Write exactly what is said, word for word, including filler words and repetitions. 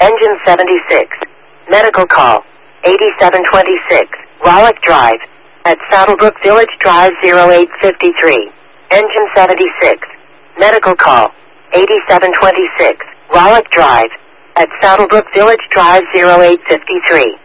Engine seventy-six. Medical call. eighty-seven twenty-six. Rollick Drive. At Saddlebrook Village Drive zero eight five three. Engine seventy-six. Medical call. eighty-seven twenty-six. Rollick Drive. At Saddlebrook Village Drive zero eight five three.